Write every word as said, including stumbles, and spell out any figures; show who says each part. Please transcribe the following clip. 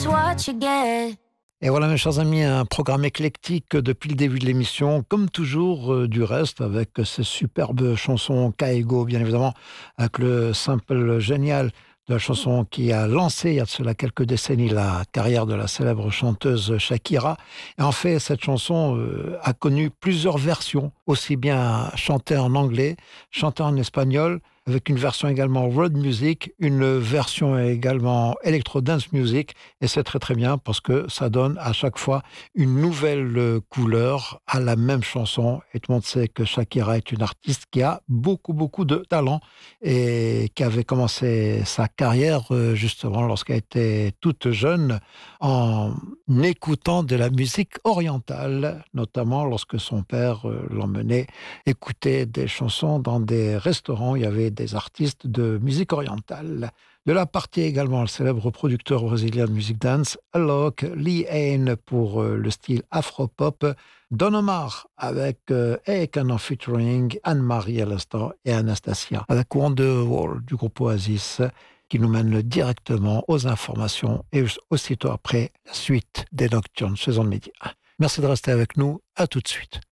Speaker 1: what you get.
Speaker 2: Et voilà, mes chers amis, un programme éclectique depuis le début de l'émission, comme toujours, euh, du reste, avec ces superbes chansons Kaego, bien évidemment, avec le sample génial de la chanson qui a lancé, il y a de cela quelques décennies, la carrière de la célèbre chanteuse Shakira. Et en fait, cette chanson euh, a connu plusieurs versions, aussi bien chantée en anglais, chantée en espagnol, avec une version également road music, une version également electro dance music, et c'est très très bien parce que ça donne à chaque fois une nouvelle euh, couleur à la même chanson, et tout le monde sait que Shakira est une artiste qui a beaucoup beaucoup de talent et qui avait commencé sa carrière euh, justement lorsqu'elle était toute jeune en écoutant de la musique orientale, notamment lorsque son père euh, l'emmenait écouter des chansons dans des restaurants. Il y avait des artistes de musique orientale. De la partie également, le célèbre producteur brésilien de musique dance, Alok, Lee Hain pour euh, le style afro-pop, Don Omar avec euh, Ekano featuring Anne-Marie à l'instant et Anastasia avec Wonderwall du groupe Oasis qui nous mène directement aux informations et aussitôt après la suite des Nocturnes chez On Media. Merci de rester avec nous, à tout de suite.